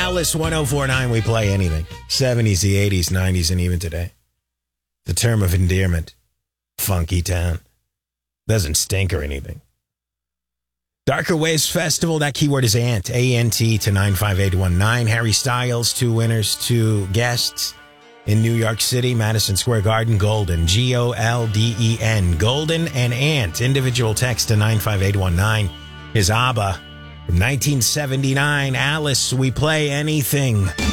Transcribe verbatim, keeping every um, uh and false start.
Alice one oh four point nine, we play anything. seventies, the eighties, nineties, and even today. The term of endearment. Funky town. Doesn't stink or anything. Darker Waves Festival, that keyword is ANT. A N T to nine five eight one nine. Harry Styles, two winners, two guests in New York City, Madison Square Garden, Golden. G O L D E N. Golden and ANT. Individual text to nine five eight one nine. Is ABBA from nineteen seventy-nine. Alice, we play anything.